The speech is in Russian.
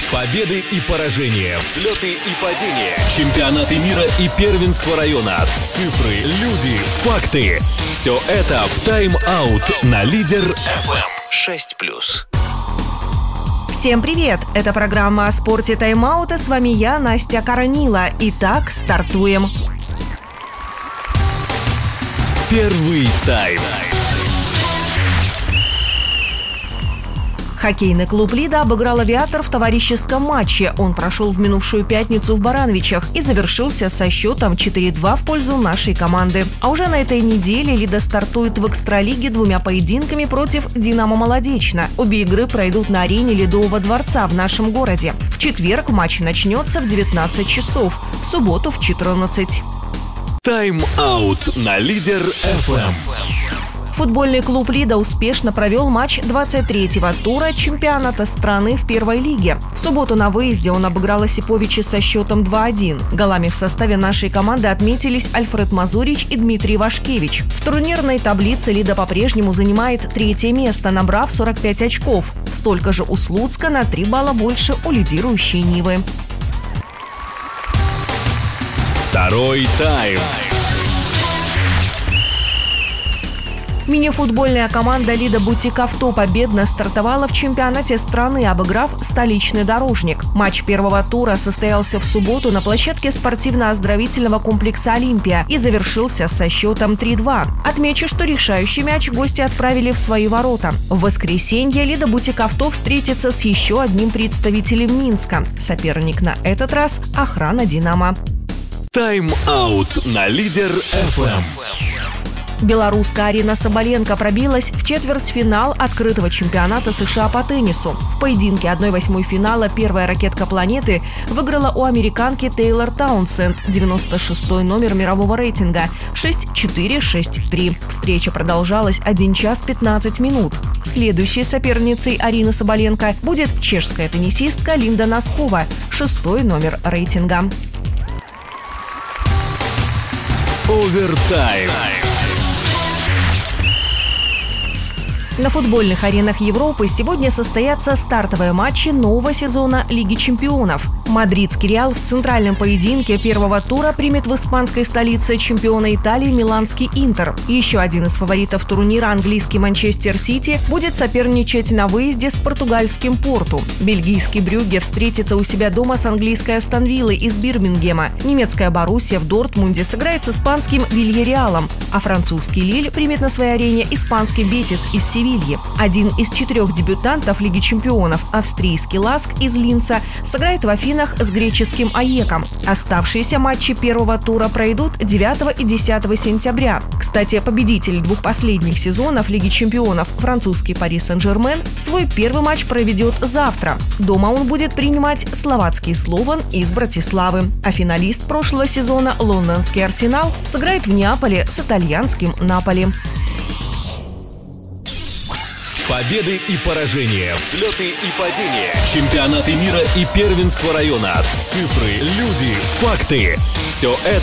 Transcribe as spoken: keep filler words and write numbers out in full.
Победы и поражения, взлеты и падения, чемпионаты мира и первенство района, цифры, люди, факты. Все это в тайм-аут на Лидер эф эм шесть плюс. Всем привет! Это программа о спорте «Тайм-аут», с вами я, Настя Коронила. Итак, стартуем. Первый тайм. Хоккейный клуб «Лида» обыграл «Авиатор» в товарищеском матче. Он прошел в минувшую пятницу в Барановичах и завершился со счетом четыре-два в пользу нашей команды. А уже на этой неделе «Лида» стартует в экстралиге двумя поединками против «Динамо Молодечно». Обе игры пройдут на арене Ледового дворца в нашем городе. В четверг матч начнется в девятнадцать часов, в субботу в четырнадцать. Тайм-аут на Лидер эф эм. Футбольный клуб «Лида» успешно провел матч двадцать третьего тура чемпионата страны в первой лиге. В субботу на выезде он обыграл Осиповича со счетом два-один. Голами в составе нашей команды отметились Альфред Мазурич и Дмитрий Вашкевич. В турнирной таблице «Лида» по-прежнему занимает третье место, набрав сорок пять очков. Столько же у Слуцка, на три балла больше у лидирующей «Нивы». Второй тайм. Мини-футбольная команда «Лида Бутик Авто» победно стартовала в чемпионате страны, обыграв столичный «Дорожник». Матч первого тура состоялся в субботу на площадке спортивно-оздоровительного комплекса «Олимпия» и завершился со счетом три-два. Отмечу, что решающий мяч гости отправили в свои ворота. В воскресенье «Лида Бутик Авто» встретится с еще одним представителем Минска. Соперник на этот раз – охрана «Динамо». Тайм-аут на Лидер эф эм. Белорусская Арина Соболенко пробилась в четвертьфинал открытого чемпионата США по теннису. В поединке одной восьмой финала первая ракетка планеты выиграла у американки Тейлор Таунсенд, девяносто шестой номер мирового рейтинга, шесть-четыре, шесть-три. Встреча продолжалась один час пятнадцать минут. Следующей соперницей Арины Соболенко будет чешская теннисистка Линда Носкова, шестой номер рейтинга. Овертайм. На футбольных аренах Европы сегодня состоятся стартовые матчи нового сезона Лиги чемпионов. Мадридский «Реал» в центральном поединке первого тура примет в испанской столице чемпиона Италии миланский «Интер». Еще один из фаворитов турнира, английский «Манчестер Сити», будет соперничать на выезде с португальским «Порту». Бельгийский «Брюгге» встретится у себя дома с английской «Астон Виллой» из Бирмингема. Немецкая «Боруссия» в Дортмунде сыграет с испанским «Вильяреалом», а французский «Лиль» примет на своей арене испанский «Бетис» из Севильи. Один из четырех дебютантов Лиги чемпионов, австрийский «Ласк» из Линца, сыграет в Афинах с греческим «Аеком». Оставшиеся матчи первого тура пройдут девятого и десятого сентября. Кстати, победитель двух последних сезонов Лиги чемпионов, французский «Пари Сен-Жермен», свой первый матч проведет завтра. Дома он будет принимать словацкий «Слован» из Братиславы. А финалист прошлого сезона, лондонский «Арсенал», сыграет в Неаполе с итальянским «Наполи». Победы и поражения, взлеты и падения, чемпионаты мира и первенство района, цифры, люди, факты. Все это